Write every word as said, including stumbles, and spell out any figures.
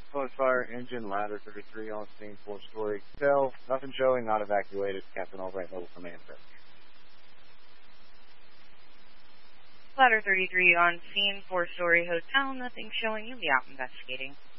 Close fire, engine, ladder thirty-three on scene, four-story. Hotel, nothing showing, not evacuated. Captain Albright, level command. Ladder thirty-three on scene, four-story hotel, nothing showing. You'll be out investigating.